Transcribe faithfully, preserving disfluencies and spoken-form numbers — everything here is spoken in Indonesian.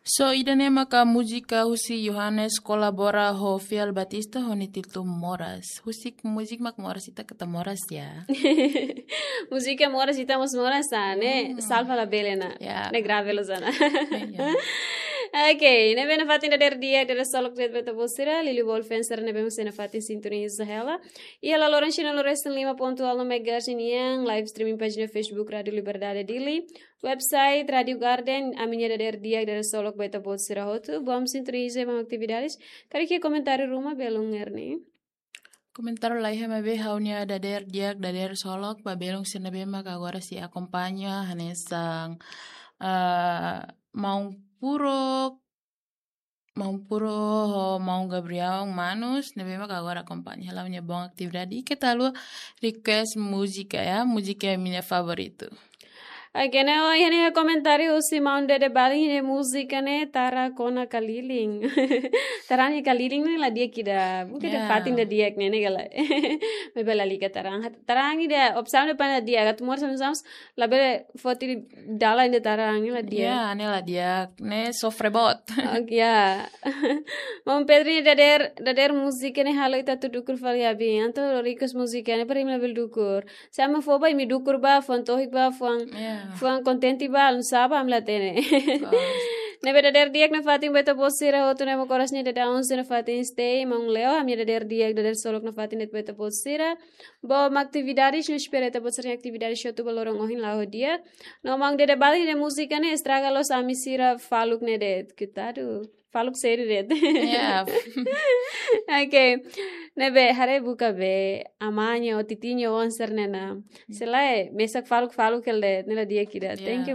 So idane maka música husi Johannes colabora ho Fiel Batista ho nitito moras. Husik musik mak moras ita kata moras ya. Música moras estamos moras ne salva la belena. Ya. Ne grave lo sana. Ya. Oké, ne ben fatin der dia der solok det beta bosira Lili Wolfenser ne ben sena fatin sintoniza ela. E ela Lorentina Lorestan lima ponto alno megahertz yang live streaming página Facebook Radio Liberdade Dili, website Radio Garden, a minha der dia der solok beta bosira hotu, bom sintoniza mam atividades. Kari ke komentari rumah belung erni. Komentar lai hema be haunya dader diak dader solok babelong sina be maka agora si acompanha hanesang uh, mau puro mau puro mau Gabriel Manus nebe maka agora acompanha launya bom atividade que tal request música ya música é minha favorito. Agene o yani komentari usi maunde de bali ne musika ne tara kona kaliling. Tarani kaliling ne la dia kida. Bukan de fatin de dia ne ne gala. Me bela lika tarang. Tarangi de opsam de pana dia. Gat mor sam sams la bele foti dala inde tarangi la dia. Ya, ne la dia ne sofre bot. Ya. Mam Pedri dader dader musika ne halo ita tu dukur fali abi. Anto rikus musika ne per imla bil dukur. Sama foba imi dukur ba fon tohik ba fon. Fuang contenti ba un saba am la tene. Ne beda der diak na fatin beta posira hotu ne mo koras ni de daun na fatin stay mong leo am ya der diak der solok na fatin net beta posira. Bo aktividades no espera ta posira aktividades shotu balorong ohin la dia. No mang de de bali ne musika ne estraga los amisira faluk ne de kitadu. Faluk seri red. Yeah. Okay. Nebe hare buka be amanya o titinho onser nena. Selae mesak faluk faluk elde nela dia kira. Thank you.